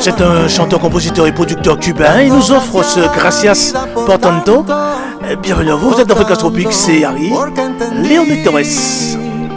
c'est un chanteur, compositeur et producteur cubain. Il nous offre ce Gracias por tanto. Bienvenue à vous, vous êtes dans Fréquence Tropique, c'est Harry, Léon Torres.